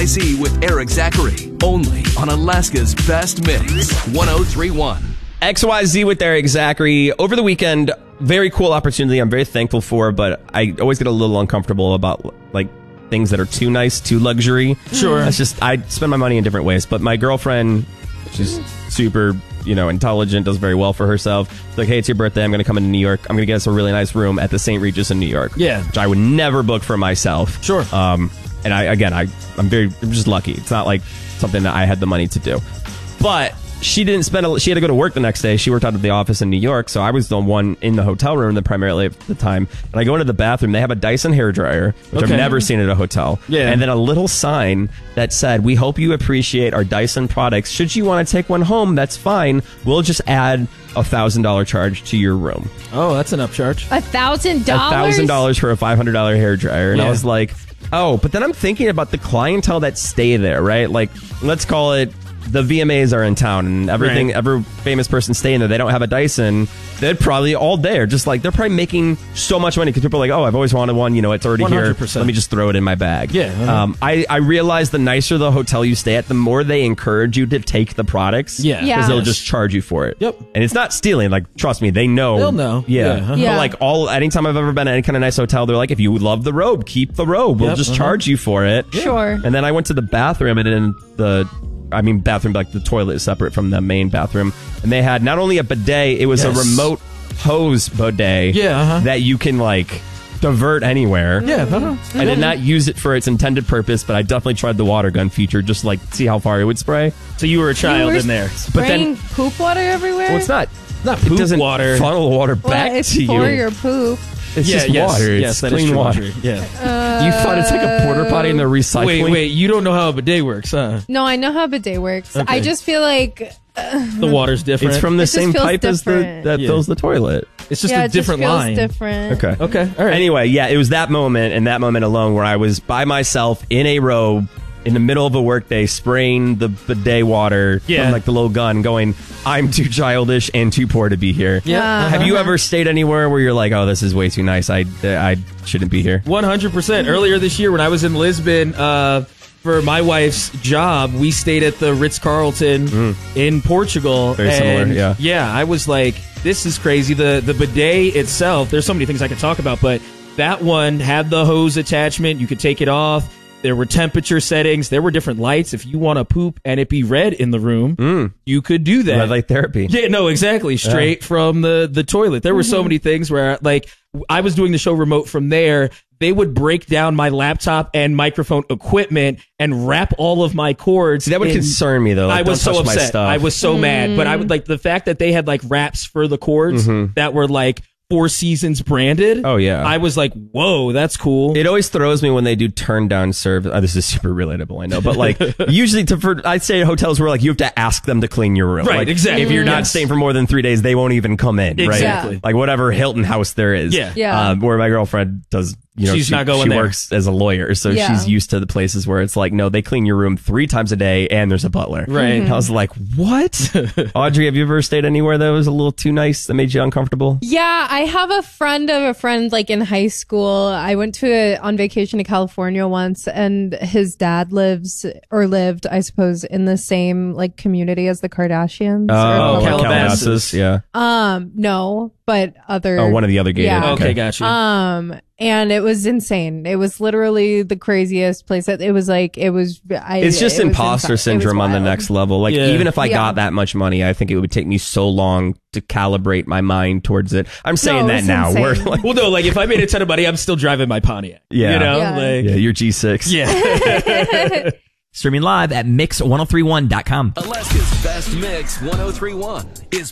XYZ with Eric Zachary. Only on Alaska's Best Mix, 103.1. XYZ with Eric Zachary. Over the weekend, very cool opportunity I'm very thankful for, but I always get a little uncomfortable about like things that are too nice, too luxury. Sure. That's just, I spend my money in different ways. But my girlfriend, she's super, intelligent, does very well for herself. It's like, hey, it's your birthday. I'm going to come into New York. I'm going to get us a really nice room at the St. Regis in New York. Yeah. Which I would never book for myself. Sure. And I'm just lucky. It's not like something that I had the money to do. But she didn't she had to go to work the next day. She worked out of the office in New York, so I was the one in the hotel room primarily at the time. And I go into the bathroom. They have a Dyson hairdryer, which I've never seen at a hotel. Yeah. And then a little sign that said, "We hope you appreciate our Dyson products. Should you want to take one home, that's fine. We'll just add $1,000 charge to your room." Oh, that's an upcharge. $1,000? $1,000 for a $500 hairdryer. And I was like, oh, but then I'm thinking about the clientele that stay there, right? Like, let's call it the VMAs are in town and everything, right. Every famous person staying there, they don't have a Dyson. They're probably all there. Just like, they're probably making so much money because people are like, oh, I've always wanted one. It's already 100%. here. Let me just throw it in my bag. Yeah. I realize the nicer the hotel you stay at, the more they encourage you to take the products. Yeah. Because they'll just charge you for it. Yep. And it's not stealing. Like, trust me, they know. They'll know. Yeah. Yeah. But like anytime I've ever been at any kind of nice hotel, they're like, if you love the robe, keep the robe. We'll just charge you for it. Sure. And then I went to the bathroom, and in bathroom, like the toilet is separate from the main bathroom. And they had not only a bidet, it was a remote hose bidet that you can like divert anywhere. Yeah. I did not use it for its intended purpose, but I definitely tried the water gun feature just like see how far it would spray. So you were a child in there. But then poop water everywhere? well, it's not poop it doesn't water. funnel water Well, back it's to for you. your poop. It's just water. It's that is clean true water. laundry. Yeah. You thought it's like a porta potty in the recycling? Wait. You don't know how a bidet works, huh? No, I know how bidet works. Okay. I just feel like The water's different. It's from the It just same feels pipe different. that fills the toilet. It's just yeah, a it different just feels line. different. Okay. All right. Anyway, it was that moment and that moment alone where I was by myself in a robe in the middle of a workday spraying the bidet water from like the little gun going, I'm too childish and too poor to be here. Yeah. Have you ever stayed anywhere where you're like, oh, this is way too nice. I shouldn't be here. 100%. Earlier this year when I was in Lisbon, for my wife's job, we stayed at the Ritz-Carlton in Portugal. Very similar, yeah. Yeah, I was like, this is crazy. The bidet itself, there's so many things I could talk about, but that one had the hose attachment. You could take it off. There were temperature settings. There were different lights. If you want to poop and it be red in the room, you could do that. Red light therapy. Yeah, no, exactly. Straight from the toilet. There were so many things where, like, I was doing the show remote from there. They would break down my laptop and microphone equipment and wrap all of my cords. See, that would concern me, though. Like, I was don't so touch my upset. stuff. I was so mad. But I would like the fact that they had like wraps for the cords that were like Four Seasons branded. Oh, yeah. I was like, whoa, that's cool. It always throws me when they do turn down service. This is super relatable, I know, but like usually I'd say hotels where like you have to ask them to clean your room. Right, like, exactly. If you're not staying for more than 3 days, they won't even come in. Exactly. Right? Like whatever Hilton house there is. Yeah. Where my girlfriend does. She's not going she there. works as a lawyer, so she's used to the places where it's like, no, they clean your room 3 times a day and there's a butler. Right. And I was like, what? Audrey, have you ever stayed anywhere that was a little too nice that made you uncomfortable? Yeah, I have a friend of a friend like in high school. I went on vacation to California once, and his dad lived, I suppose, in the same like community as the Kardashians. Oh, or Calabasas. Yeah. No, but other. Oh, one of the other gated. Yeah. Okay, gotcha. And it was insane. It was literally the craziest place. It's just imposter syndrome on the next level. Like, even if I got that much money, I think it would take me so long to calibrate my mind towards it. I'm saying that now. We're like, well, no, like if I made a ton of money, I'm still driving my Pontiac. Yeah. You know? Yeah. Like, yeah, you're G6. Yeah. Streaming live at mix1031.com. Alaska's Best Mix 103.1 is